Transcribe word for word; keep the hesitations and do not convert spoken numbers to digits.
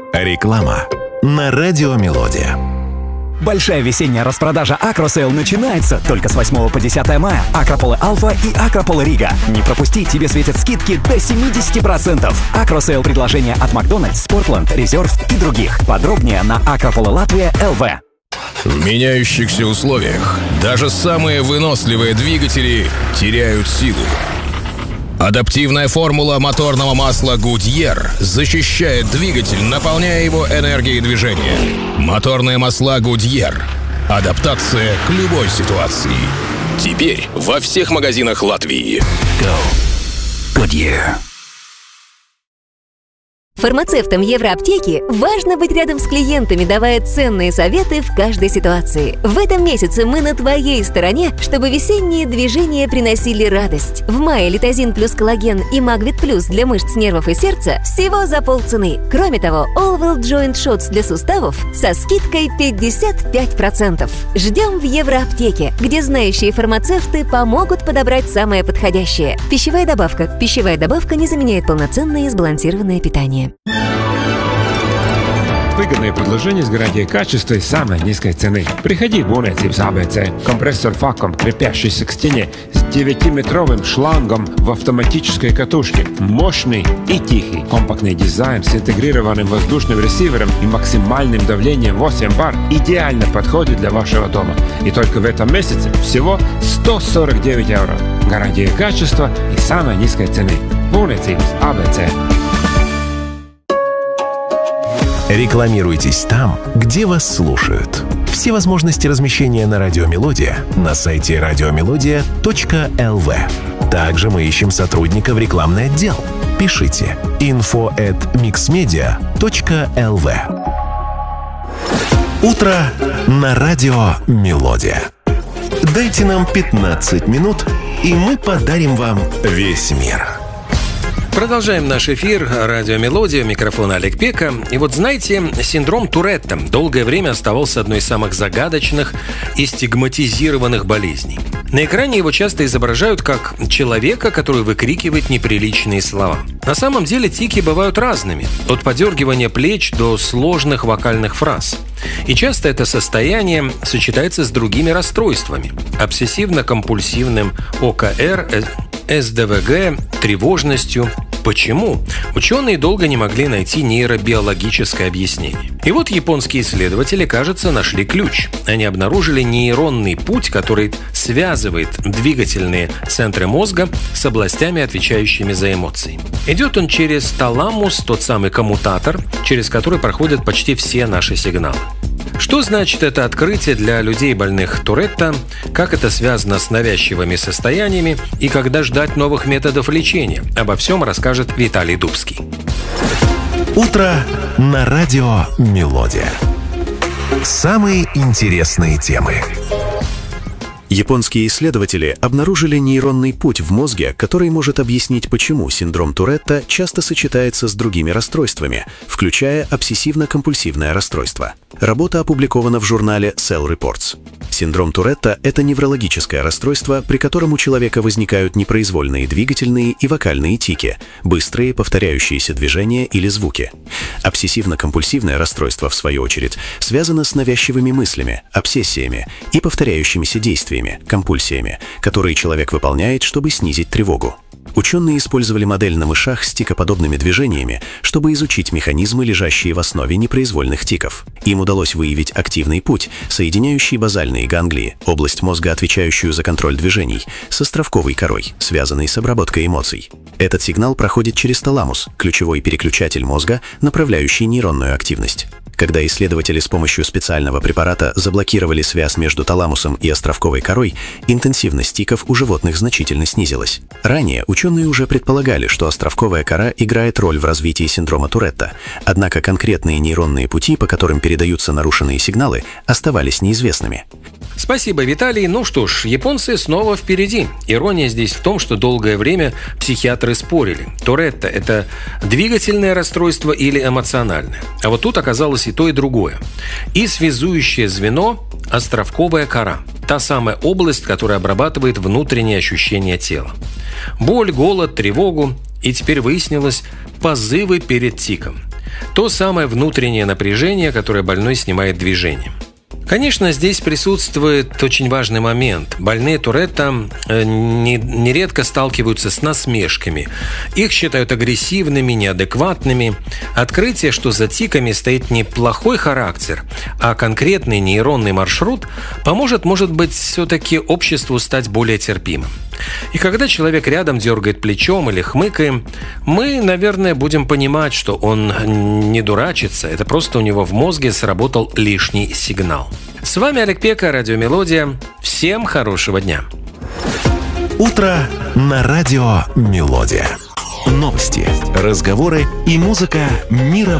Реклама на Радио Мелодия. Большая весенняя распродажа Акросейл начинается только с восьмого по десятое мая. Акрополы Альфа и Акрополы Рига. Не пропусти, тебе светят скидки до семьдесят процентов. Акросейл предложения от Макдональдс, Спортленд, Резерв и других. Подробнее на Акрополы Латвия эл ви. В меняющихся условиях даже самые выносливые двигатели теряют силу. Адаптивная формула моторного масла Goodyear защищает двигатель, наполняя его энергией движения. Моторные масла Goodyear. Адаптация к любой ситуации. Теперь во всех магазинах Латвии. Go. Goodyear. Фармацевтам Евроаптеки важно быть рядом с клиентами, давая ценные советы в каждой ситуации. В этом месяце мы на твоей стороне, чтобы весенние движения приносили радость. В мае Литозин плюс коллаген и Магвит плюс для мышц, нервов и сердца всего за полцены. Кроме того, Allwell Joint Shots для суставов со скидкой пятьдесят пять процентов. Ждем в Евроаптеке, где знающие фармацевты помогут подобрать самое подходящее. Пищевая добавка. Пищевая добавка не заменяет полноценное и сбалансированное питание. Выгодное предложение с гарантией качества и самой низкой цены. Приходи в Būvniecības эй би си. Компрессор Facom, крепящийся к стене, с девятиметровым шлангом в автоматической катушке. Мощный и тихий. Компактный дизайн с интегрированным воздушным ресивером и максимальным давлением восемь бар идеально подходит для вашего дома. И только в этом месяце всего сто сорок девять евро. Гарантия качества и самой низкой цены. Būvniecības эй би си. Рекламируйтесь там, где вас слушают. Все возможности размещения на Радио Мелодия на сайте радиомелодия точка эл ви. Также мы ищем сотрудника в рекламный отдел. Пишите инфо эт миксмедиа точка эл ви. Утро на Радио Мелодия. Дайте нам пятнадцать минут, и мы подарим вам весь мир. Продолжаем наш эфир. Радио Мелодия, микрофон Олег Пека. И вот знаете, синдром Туретта долгое время оставался одной из самых загадочных и стигматизированных болезней. На экране его часто изображают как человека, который выкрикивает неприличные слова. На самом деле тики бывают разными, от подергивания плеч до сложных вокальных фраз. И часто это состояние сочетается с другими расстройствами: обсессивно-компульсивным о ка эр, эс дэ вэ гэ, тревожностью. Почему? Ученые долго не могли найти нейробиологическое объяснение. И вот японские исследователи, кажется, нашли ключ. Они обнаружили нейронный путь, который связывает двигательные центры мозга с областями, отвечающими за эмоции. Идет он через таламус, тот самый коммутатор, через который проходят почти все наши сигналы. Что значит это открытие для людей, больных Туретта, как это связано с навязчивыми состояниями и когда ждать новых методов лечения? Обо всем расскажет Виталий Дубский. Утро на Радио Мелодия. Самые интересные темы. Японские исследователи обнаружили нейронный путь в мозге, который может объяснить, почему синдром Туретта часто сочетается с другими расстройствами, включая обсессивно-компульсивное расстройство. Работа опубликована в журнале Cell Reports. Синдром Туретта – это неврологическое расстройство, при котором у человека возникают непроизвольные двигательные и вокальные тики, быстрые повторяющиеся движения или звуки. Обсессивно-компульсивное расстройство, в свою очередь, связано с навязчивыми мыслями, обсессиями и повторяющимися действиями, компульсиями, которые человек выполняет, чтобы снизить тревогу. Ученые использовали модель на мышах с тикоподобными движениями, чтобы изучить механизмы, лежащие в основе непроизвольных тиков. Им удалось выявить активный путь, соединяющий базальные ганглии, область мозга, отвечающую за контроль движений, с островковой корой, связанной с обработкой эмоций. Этот сигнал проходит через таламус, ключевой переключатель мозга, направляющий нейронную активность. Когда исследователи с помощью специального препарата заблокировали связь между таламусом и островковой корой, интенсивность тиков у животных значительно снизилась. Ранее ученые уже предполагали, что островковая кора играет роль в развитии синдрома Туретта, однако конкретные нейронные пути, по которым передаются нарушенные сигналы, оставались неизвестными. Спасибо, Виталий. Ну что ж, японцы снова впереди. Ирония здесь в том, что долгое время психиатры спорили: Туретта – это двигательное расстройство или эмоциональное. А вот тут оказалось и то, и другое. И связующее звено – островковая кора. Та самая область, которая обрабатывает внутренние ощущения тела. Боль, голод, тревогу и, теперь выяснилось, позывы перед тиком. То самое внутреннее напряжение, которое больной снимает движением. Конечно, здесь присутствует очень важный момент. Больные Туретта нередко сталкиваются с насмешками. Их считают агрессивными, неадекватными. Открытие, что за тиками стоит не плохой характер, а конкретный нейронный маршрут, поможет, может быть, все-таки обществу стать более терпимым. И когда человек рядом дергает плечом или хмыкаем, мы, наверное, будем понимать, что он не дурачится. Это просто у него в мозге сработал лишний сигнал. С вами Олег Пека, Радио Мелодия. Всем хорошего дня. Утро на Радио Мелодия. Новости, разговоры и музыка мира